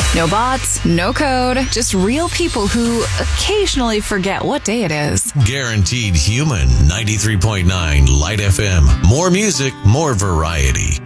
No bots, no code, just real people who occasionally forget what day it is. Guaranteed Human. 93.9 Light FM. More music, more variety.